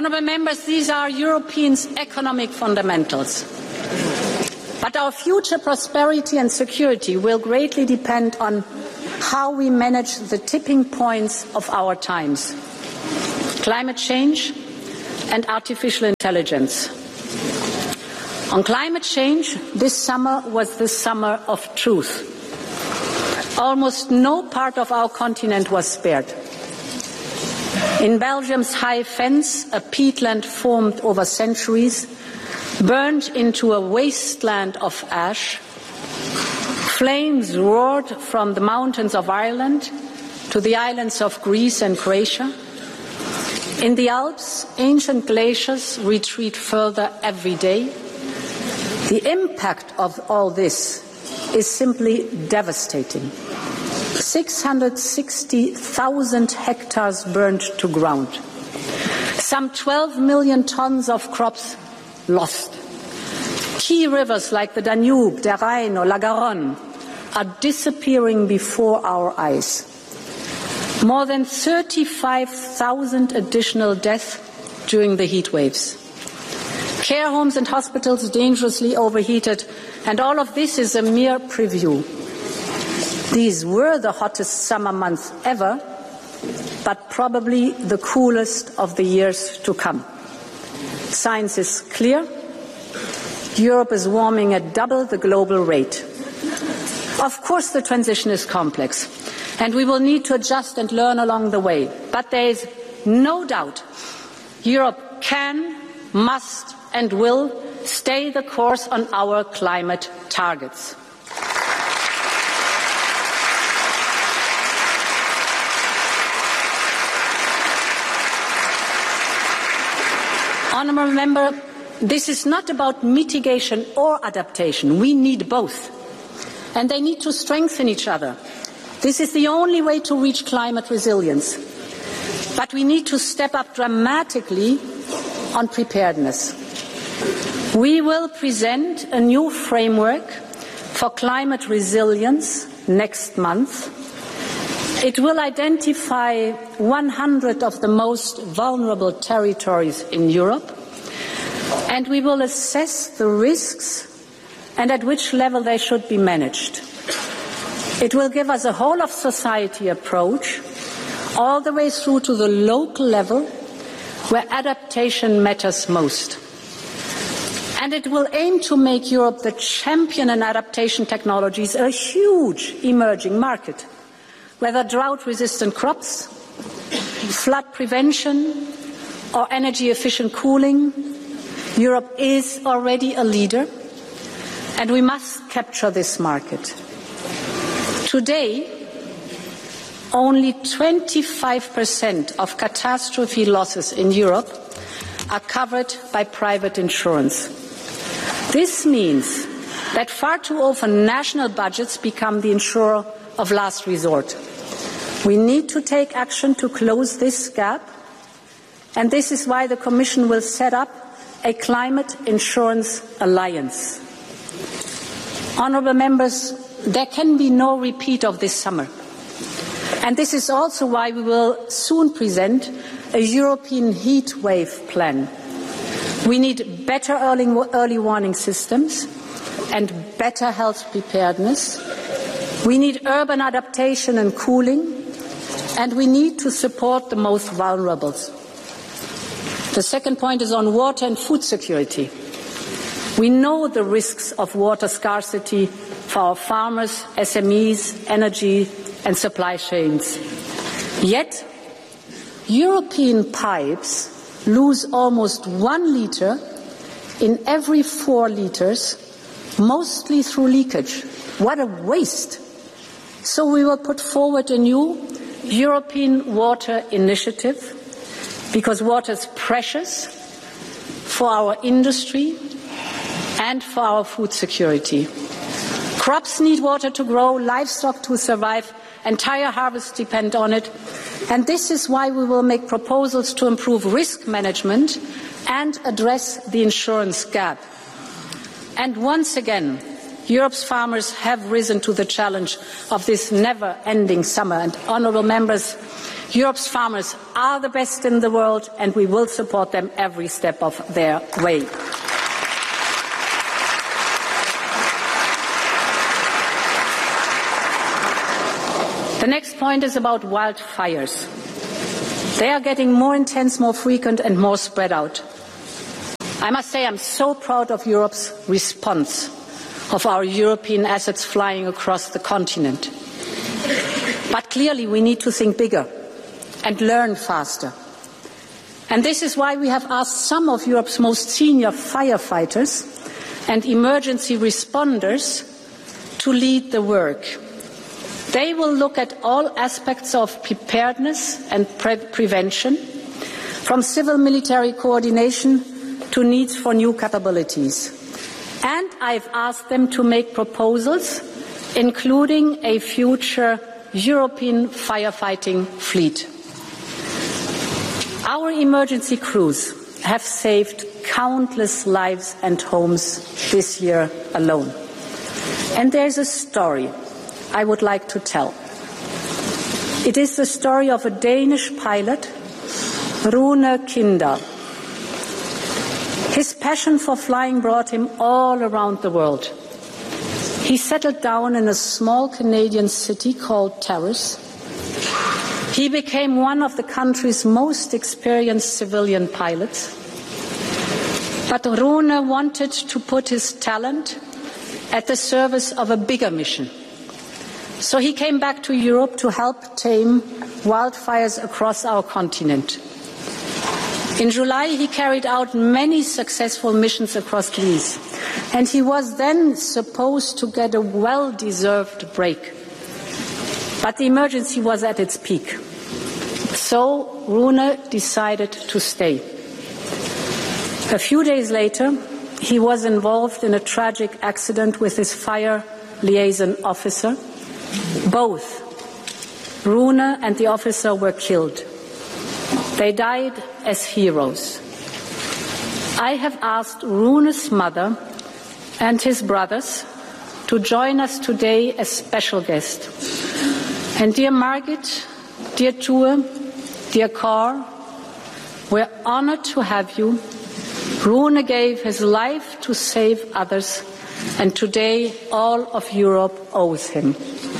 Honourable members, these are Europeans' economic fundamentals. But our future prosperity and security will greatly depend on how we manage the tipping points of our times: climate change and artificial intelligence. On climate change, this summer was the summer of truth. Almost no part of our continent was spared. In Belgium's High Fens, a peatland formed over centuries, burned into a wasteland of ash. Flames roared from the mountains of Ireland to the islands of Greece and Croatia. In the Alps, ancient glaciers retreat further every day. The impact of all this is simply devastating. 660,000 hectares burned to ground. Some 12 million tons of crops lost. Key rivers like the Danube, the Rhine or La Garonne are disappearing before our eyes. More than 35,000 additional deaths during the heat waves. Care homes and hospitals dangerously overheated, and all of this is a mere preview. These were the hottest summer months ever, but probably the coolest of the years to come. Science is clear. Europe is warming at double the global rate. Of course, the transition is complex, and we will need to adjust and learn along the way. But there is no doubt Europe can, must, and will stay the course on our climate targets. Honourable Member, this is not about mitigation or adaptation. We need both. And they need to strengthen each other. This is the only way to reach climate resilience. But we need to step up dramatically on preparedness. We will present a new framework for climate resilience next month. It will identify 100 of the most vulnerable territories in Europe, and we will assess the risks and at which level they should be managed. It will give us a whole of society approach all the way through to the local level where adaptation matters most. And it will aim to make Europe the champion in adaptation technologies, a huge emerging market. Whether drought-resistant crops, flood prevention, or energy-efficient cooling, Europe is already a leader, and we must capture this market. Today, only 25% of catastrophe losses in Europe are covered by private insurance. This means that far too often national budgets become the insurer of last resort. We need to take action to close this gap, and this is why the Commission will set up a climate insurance alliance. Honourable members, there can be no repeat of this summer. And this is also why we will soon present a European heat wave plan. We need better early warning systems and better health preparedness. We need urban adaptation and cooling, and we need to support the most vulnerable. The second point is on water and food security. We know the risks of water scarcity for our farmers, SMEs, energy and supply chains. Yet, European pipes lose almost 1 litre in every 4 litres, mostly through leakage. What a waste! So we will put forward a new European water initiative, because water is precious for our industry and for our food security. Crops need water to grow, livestock to survive, entire harvests depend on it. And this is why we will make proposals to improve risk management and address the insurance gap. And once again, Europe's farmers have risen to the challenge of this never-ending summer. And honourable members, Europe's farmers are the best in the world, and we will support them every step of their way. The next point is about wildfires. They are getting more intense, more frequent, and more spread out. I must say I'm so proud of Europe's response, of our European assets flying across the continent. But clearly we need to think bigger and learn faster. And this is why we have asked some of Europe's most senior firefighters and emergency responders to lead the work. They will look at all aspects of preparedness and prevention, from civil-military coordination to needs for new capabilities. And I've asked them to make proposals, including a future European firefighting fleet. Our emergency crews have saved countless lives and homes this year alone. And there's a story I would like to tell. It is the story of a Danish pilot, Rune Kindal. His passion for flying brought him all around the world. He settled down in a small Canadian city called Taurus. He became one of the country's most experienced civilian pilots. But Rune wanted to put his talent at the service of a bigger mission. So he came back to Europe to help tame wildfires across our continent. In July, he carried out many successful missions across Greece, and he was then supposed to get a well-deserved break. But the emergency was at its peak. So Rune decided to stay. A few days later, he was involved in a tragic accident with his fire liaison officer. Both Rune and the officer were killed. They died as heroes. I have asked Rune's mother and his brothers to join us today as special guests. And dear Margit, dear Tue, dear Kåre, we're honored to have you. Rune gave his life to save others, and today all of Europe owes him.